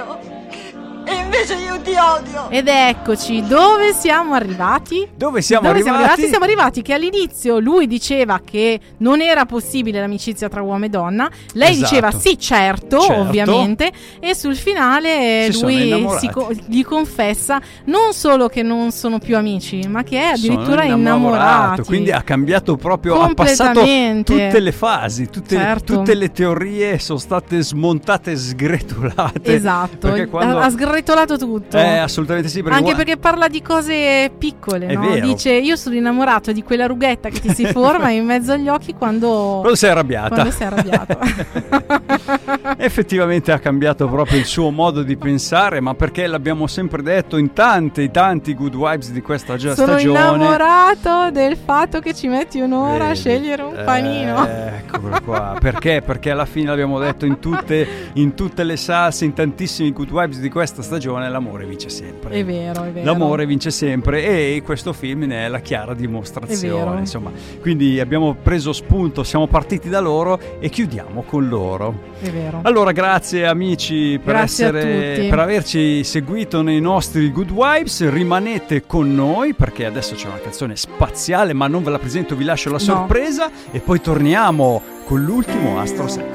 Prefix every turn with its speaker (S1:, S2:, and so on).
S1: odio. E invece io ti odio.
S2: Ed eccoci, dove siamo arrivati?
S3: Dove siamo arrivati?
S2: Siamo arrivati che all'inizio lui diceva che non era possibile l'amicizia tra uomo e donna. Lei diceva sì, certo, ovviamente. E sul finale lui gli confessa non solo che non sono più amici, ma che è addirittura innamorato.
S3: Quindi ha cambiato proprio, ha passato tutte le fasi, tutte le teorie sono state smontate, sgretolate.
S2: Esatto, ha sgretolato tutto.
S3: Assolutamente sì.
S2: Anche perché parla di cose piccole, no? Dice: io sono innamorato di quella rughetta che ti si forma in mezzo agli occhi quando
S3: sei arrabbiata. Effettivamente ha cambiato proprio il suo modo di pensare, ma perché l'abbiamo sempre detto in tanti Good Vibes di questa stagione.
S2: Sono innamorato del fatto che ci metti un'ora a scegliere un panino.
S3: Eccolo qua. Perché alla fine l'abbiamo detto in tutte le salse, in tantissimi Good Vibes di questa stagione, l'amore vince sempre.
S2: È vero.
S3: L'amore vince sempre, e questo film ne è la chiara dimostrazione. Insomma, quindi abbiamo preso spunto, siamo partiti da loro e chiudiamo con loro.
S2: È vero.
S3: Allora, grazie amici per averci seguito nei nostri Good Vibes. Rimanete con noi perché adesso c'è una canzone spaziale, ma non ve la presento, vi lascio la sorpresa e poi torniamo con l'ultimo Astro Sex.